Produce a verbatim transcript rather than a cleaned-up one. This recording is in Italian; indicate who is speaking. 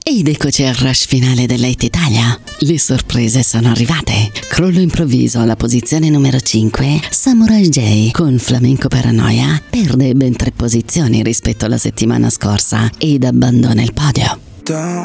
Speaker 1: Ed eccoci al rush finale della Hit Italia. Le sorprese sono arrivate. Crollo improvviso alla posizione numero cinque. Samurai J con Flamenco Paranoia perde ben tre posizioni rispetto alla settimana scorsa ed abbandona il podio.